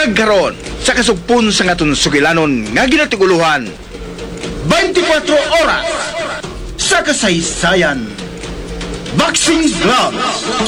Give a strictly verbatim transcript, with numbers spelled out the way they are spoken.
Hatag karon sa kasugpon sa ngaton sugilanon nga ginatiguluhan. twenty-four oras sa kasaysayan. Boxing Gloves.